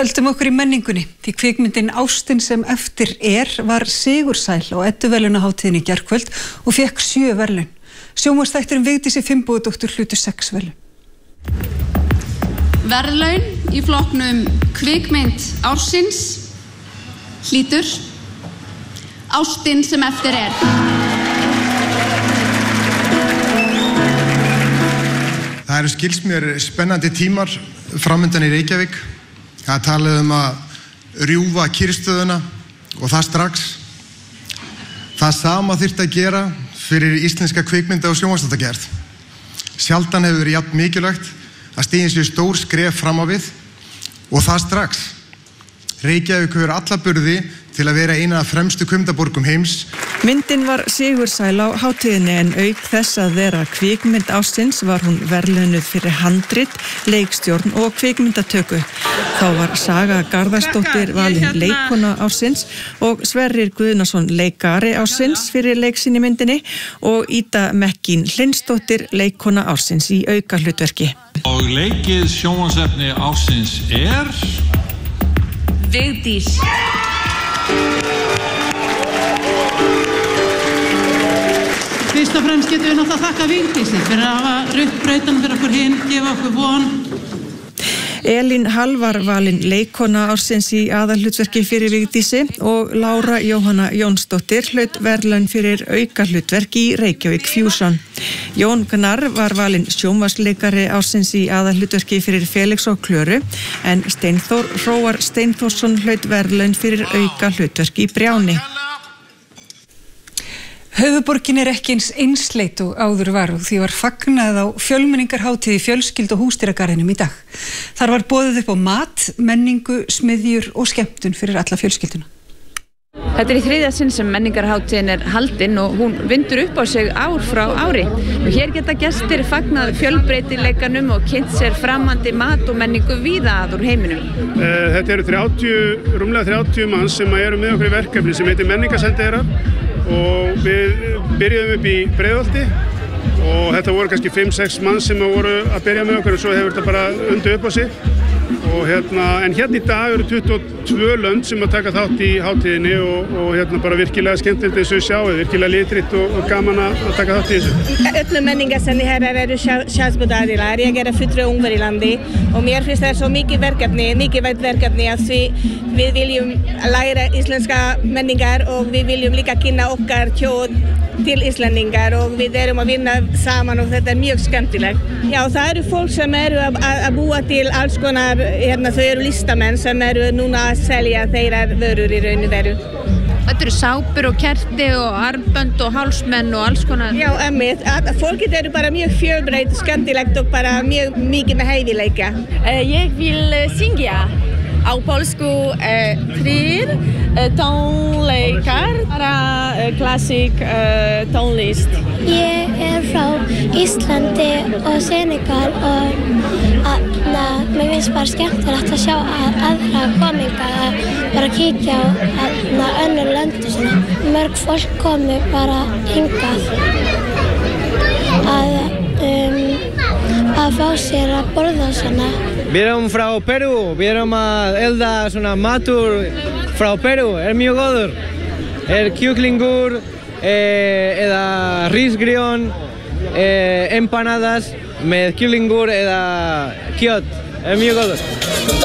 Höldum okkur í menningunni, því kvikmyndin Ástin sem eftir var sigursæl á Edduverðlaunahátíðinni í gærkvöld og fékk 7 verðlaun. Sjónvarpsþætturinn Vigdísi Finnbogadóttur hlutu 6 verðlaun. Verðlaun í flokknum kvikmynd ársins hlýtur Ástin sem eftir Það eru skilst mér spennandi tímar framundan í Reykjavík. Það talað að rjúfa kyrrstöðuna og það strax. Það sama þyrfti að gera fyrir íslenska kvikmynda- og sjónvarpsþáttagerð. Sjaldan hefur verið jafn mikilvægt að stíga sér stór skref fram á við og það strax. Reykjavík hefur alla burði til að vera eina af fremstu kvikmyndaborgum heims. Myndin var sigursæl á hátíðinni en auk þess að vera kvikmynd ársins var hún verðlaunuð fyrir handrit, leikstjórn og kvikmyndatöku. Þá var Saga Garðarsdóttir valin leikkona ársins og Sverrir Guðnason leikari ársins fyrir leiksin í myndinni og Ida Mekkin Hlynsdóttir leikkona ársins í aukahlutverki. Og leikið sjónvarpsefni ársins Vigdís. Fyrst og fremst getum við náttúrulega að þakka Vigdísi fyrir að hafa rutt brautan fyrir okkur hinn, gefa okkur von. Elín Hall var valin leikkona ársins í aðalhlutverki fyrir Vigdísi og Lára Jóhanna Jónsdóttir hlaut verðlaun fyrir aukahlutverk í Reykjavík Fusion. Jón Gnarr var valin sjónvarpsleikari ársins í aðalhlutverki fyrir Felix og Klöru en Steinþór Hróar Steinþórsson hlaut verðlaun fyrir aukahlutverk í Brjáni. Höfuðborgin ekki eins einsleit og áður var og því var fagnað á fjölmenningarhátíð í Fjölskyldu- og húsdýragarðinum í dag. Þar var boðið upp á mat, menningu, smiðjur og skemmtun fyrir alla fjölskylduna. Þetta í 3. sinn sem menningarhátíðin haldin og hún vindur upp á sig ár frá ári. Og hér geta gestir fagnað fjölbreytileikanum og kynnt sér framandi mat og menningu víða að úr heiminum. Þetta eru rúmlega 30 manns sem eru með okkur í verkefni sem heitir menningarsendera og við byrjuðum upp í Breiðholti og þetta voru kannski 5-6 manns sem voru að byrja með okkur og svo hefur þetta bara undið upp á sig. En hérna í dag eru 22 lönd sem að taka þátt í hátíðinni og bara virkilega skemmtilegt eins og við sjáum, virkilega litritt og gaman að taka þátt í þessu. Öllum menningarsendiherrar eru sjálfsbúðaðilar, ég fulltrúi Ungverjalandi og mér finnst það svo mikilvægt verkefni að við viljum læra íslenska menningar og við viljum líka kynna okkar þjóð til Íslendingar og við erum að vinna saman og þetta mjög skemmtilegt. Já, það eru fólk sem eru að búa til alls konar, þau eru listamenn sem eru núna að selja þeirra vörur í raun og veru. Þetta eru sápur og kerti og armbönd og hálsmenn og alls konar. Já, fólkið eru bara mjög fjölbreytt, skemmtilegt og bara mjög mikið með hæfileika. Ég vil syngja á pólsku þrír tónleikar, klassík tónlist. Ég frá Íslandi og Senegal og mér finnst bara skemmtilegt að sjá aðra kominga að bara kíkja á önnur lönd og svona. Mörg fólk komu bara hingað að fá sér að borða svona. Við erum frá Perú, við erum að elda svona matur frá Perú, mjög góður. Kjúklingur eða risgrjón, empanadas með kjúklingur eða kjöt, mjög góður.